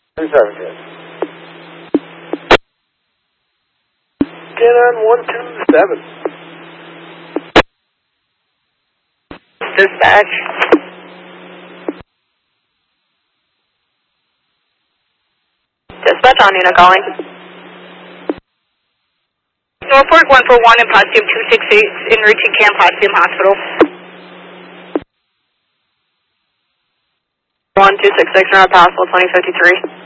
37. Get on 127. Dispatch. Dispatch on unit calling. Norfolk 141 and Potsdam 268 in reaching Camp Potsdam Hospital. 1266 around Hospital 2053.